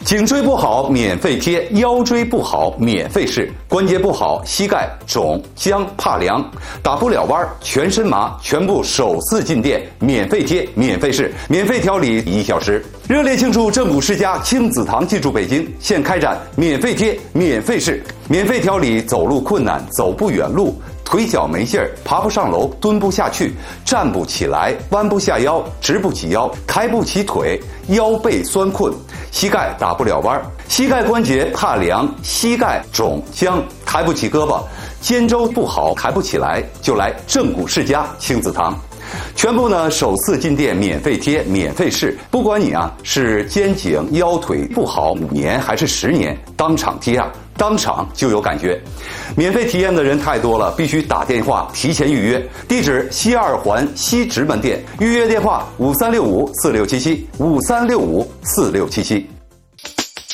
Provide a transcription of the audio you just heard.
颈椎不好免费贴，腰椎不好免费试，关节不好膝盖肿僵怕凉打不了弯全身麻，全部首次进店免费贴免费试，免费调理1小时。热烈庆祝正骨世家亲子堂进驻北京，现开展免费贴免费试，免费调理走路困难走不远路，腿脚没劲儿，爬不上楼，蹲不下去，站不起来，弯不下腰，直不起腰，抬不起腿，腰背酸困，膝盖打不了弯，膝盖关节怕凉，膝盖肿僵，抬不起胳膊，肩周不好，抬不起来，就来正骨世家亲子堂。全部呢首次进店免费贴免费试，不管你是肩颈腰腿不好5年还是10年，当场贴当场就有感觉。免费体验的人太多了，必须打电话提前预约。地址西2环西直门店，预约电话5365467753654677。